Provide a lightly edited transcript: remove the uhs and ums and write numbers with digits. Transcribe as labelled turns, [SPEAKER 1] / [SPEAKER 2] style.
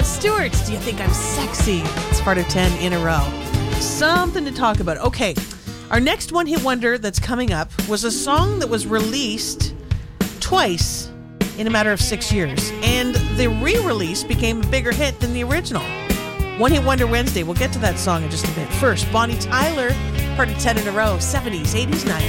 [SPEAKER 1] Stewart, Do You Think I'm Sexy? It's part of 10 in a row. Something to talk about. Okay, our next one-hit wonder that's coming up was a song that was released twice in a matter of 6 years. And the re-release became a bigger hit than the original. One-hit wonder Wednesday. We'll get to that song in just a bit. First, Bonnie Tyler, part of 10 in a row, 70s, 80s, 90s.